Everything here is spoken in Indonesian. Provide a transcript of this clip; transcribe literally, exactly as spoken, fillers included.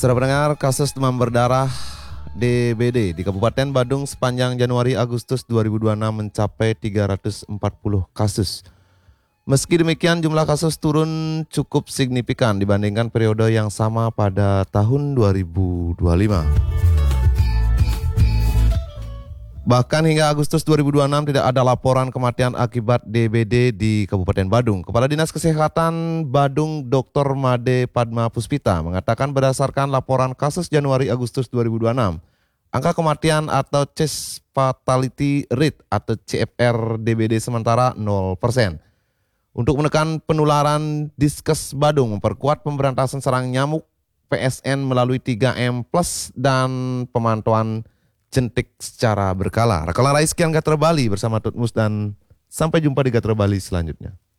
Saudara pendengar, kasus demam berdarah D B D di Kabupaten Badung sepanjang Januari-Agustus dua ribu dua puluh enam mencapai tiga ratus empat puluh kasus. Meski demikian, jumlah kasus turun cukup signifikan dibandingkan periode yang sama pada tahun dua ribu dua puluh lima. Bahkan hingga Agustus dua ribu dua puluh enam tidak ada laporan kematian akibat D B D di Kabupaten Badung. Kepala Dinas Kesehatan Badung Doktor Made Padma Puspita mengatakan berdasarkan laporan kasus Januari-Agustus dua ribu dua puluh enam, angka kematian atau case fatality rate atau C F R D B D sementara nol persen. Untuk menekan penularan, Diskes Badung memperkuat pemberantasan serang nyamuk P S N melalui tiga M plus dan pemantauan jentik secara berkala. Rakalah Rai, sekian Gatra Bali bersama Tutmus dan sampai jumpa di Gatra Bali selanjutnya.